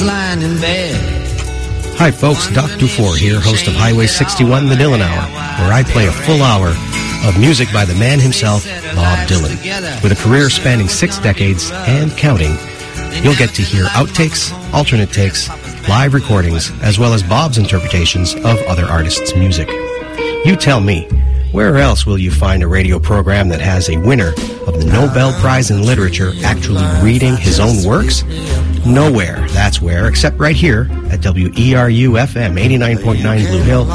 lying in bed. Hi folks, Doc Dufour here, host of Highway 61, The Dylan Hour, where I play a full hour of music by the man himself, Bob Dylan. With a career spanning 6 decades and counting, you'll get to hear outtakes, alternate takes, live recordings, as well as Bob's interpretations of other artists' music. You tell me, where else will you find a radio program that has a winner of the Nobel Prize in Literature actually reading his own works? Nowhere, that's where, except right here at WERU-FM 89.9 Blue Hill,